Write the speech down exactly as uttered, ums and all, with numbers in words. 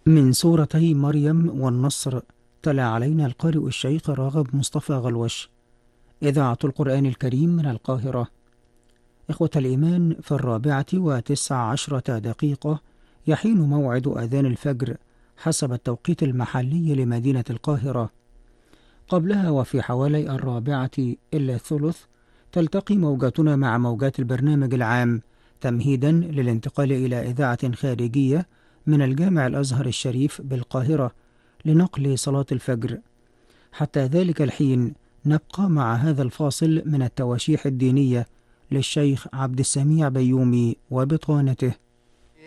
من سورتي مريم والنصر. تلا علينا القارئ الشيخ راغب مصطفى غلوش. إذاعة القرآن الكريم من القاهرة. إخوة الإيمان، في الرابعة وتسع عشرة دقيقة يحين موعد أذان الفجر حسب التوقيت المحلي لمدينة القاهرة. قبلها وفي حوالي الرابعة إلا الثلث تلتقي موجاتنا مع موجات البرنامج العام، تمهيدا للانتقال إلى إذاعة خارجية من الجامع الأزهر الشريف بالقاهرة لنقل صلاة الفجر. حتى ذلك الحين نبقى مع هذا الفاصل من التواشيح الدينية للشيخ عبد السميع بيومي وبطانته.